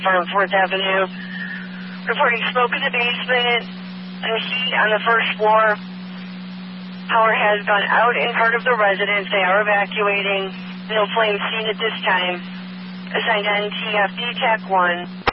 from 4th Avenue. Reporting smoke in the basement and heat on the first floor. Power has gone out in part of the residence. They are evacuating. No flames seen at this time. Assigned NTFD TAC 1.